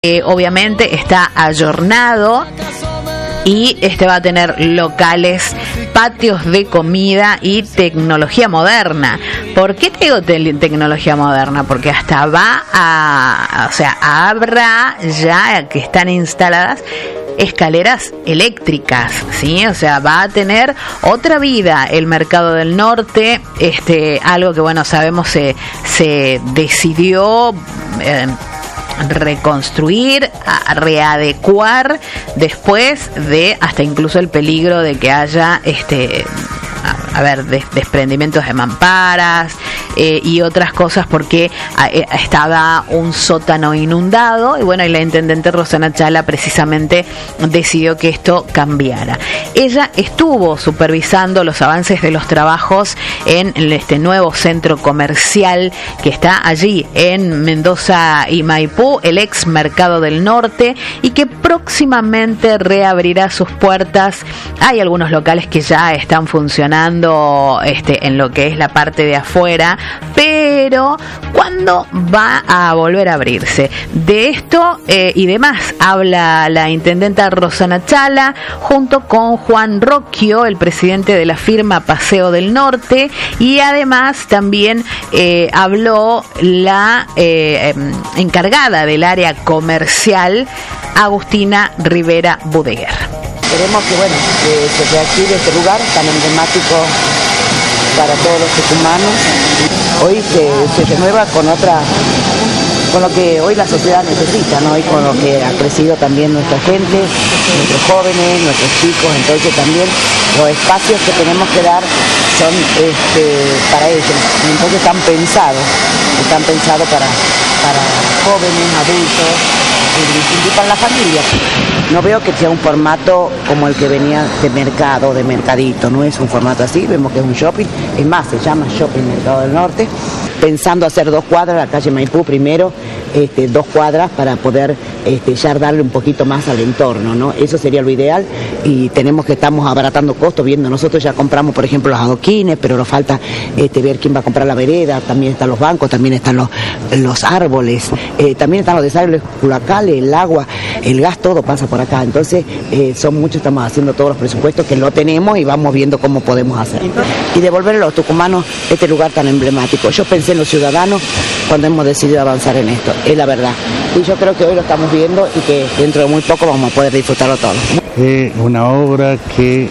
Obviamente está ayornado y va a tener locales, patios de comida y tecnología moderna. ¿Por qué te digo tecnología moderna? Porque hasta habrá ya que están instaladas escaleras eléctricas, ¿sí? O sea, va a tener otra vida el Mercado del Norte, algo que, bueno, sabemos se decidió reconstruir, readecuar después de hasta incluso el peligro de que haya desprendimientos de mamparas y otras cosas, porque estaba un sótano inundado y bueno, y la intendente Rosana Chala precisamente decidió que esto cambiara. Ella estuvo supervisando los avances de los trabajos en este nuevo centro comercial que está allí en Mendoza y Maipú, el ex Mercado del Norte, y que próximamente reabrirá sus puertas. Hay algunos locales que ya están funcionando en lo que es la parte de afuera, pero ¿cuándo va a volver a abrirse? De esto y demás habla la intendenta Rosana Chala junto con Juan Rocchio, el presidente de la firma Paseo del Norte, y además también habló la encargada del área comercial, Agustina Rivera Budeguer. Queremos que se reactive este lugar tan emblemático para todos los tucumanos. Hoy se renueva con lo que hoy la sociedad necesita, ¿no? Y con lo que ha crecido también nuestra gente, nuestros jóvenes, nuestros chicos. Entonces también los espacios que tenemos que dar son para ellos. Entonces están pensados para jóvenes, adultos y para la familia. No veo que sea un formato como el que venía de mercado, de mercadito, no es un formato así, vemos que es un shopping, es más, se llama Shopping Mercado del Norte, pensando hacer 2 cuadras, la calle Maipú primero, 2 cuadras para poder ya darle un poquito más al entorno, ¿no? Eso sería lo ideal, y estamos abaratando costos, viendo, nosotros ya compramos, por ejemplo, los adoquines, pero nos falta ver quién va a comprar la vereda, también están los bancos, también están los árboles, también están los desagües culacales, el agua, el gas, todo pasa por acá. Entonces son muchos, estamos haciendo todos los presupuestos que lo tenemos y vamos viendo cómo podemos hacer y devolver a los tucumanos este lugar tan emblemático. Yo pensé en los ciudadanos cuando hemos decidido avanzar en esto, es la verdad, y yo creo que hoy lo estamos viendo y que dentro de muy poco vamos a poder disfrutarlo todo. Es una obra que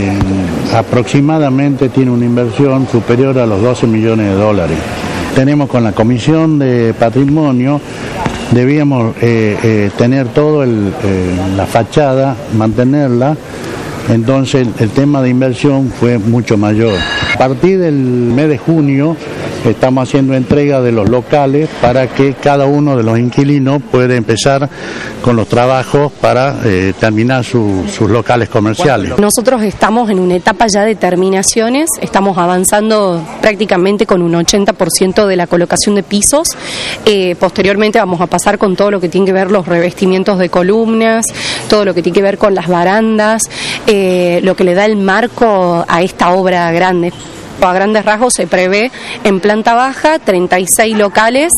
aproximadamente tiene una inversión superior a los $12 millones. Tenemos con la Comisión de Patrimonio, debíamos tener todo la fachada, mantenerla, entonces el tema de inversión fue mucho mayor. A partir del mes de junio estamos haciendo entrega de los locales para que cada uno de los inquilinos pueda empezar con los trabajos para terminar sus locales comerciales. Nosotros estamos en una etapa ya de terminaciones, estamos avanzando prácticamente con un 80% de la colocación de pisos. Posteriormente vamos a pasar con todo lo que tiene que ver los revestimientos de columnas, todo lo que tiene que ver con las barandas, lo que le da el marco a esta obra grande. A grandes rasgos se prevé en planta baja 36 locales,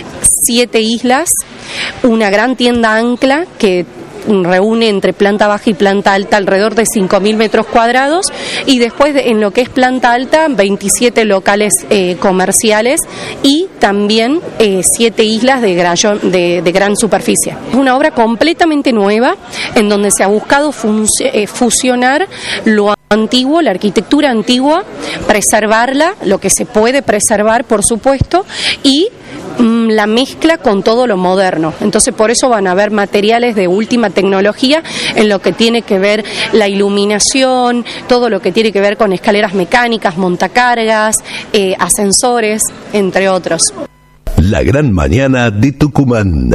7 islas, una gran tienda ancla que reúne entre planta baja y planta alta alrededor de 5.000 metros cuadrados, y después en lo que es planta alta 27 locales comerciales y también 7 islas de gran superficie. Es una obra completamente nueva en donde se ha buscado fusionar lo antiguo, la arquitectura antigua, preservarla, lo que se puede preservar, por supuesto, y la mezcla con todo lo moderno. Entonces por eso van a haber materiales de última tecnología en lo que tiene que ver la iluminación, todo lo que tiene que ver con escaleras mecánicas, montacargas, ascensores, entre otros. La gran mañana de Tucumán.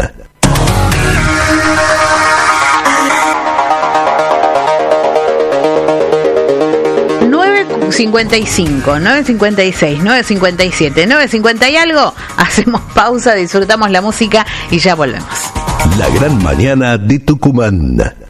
9:55, 9:56, 9:57, 9:50 y algo. Hacemos pausa, disfrutamos la música y ya volvemos. La gran mañana de Tucumán.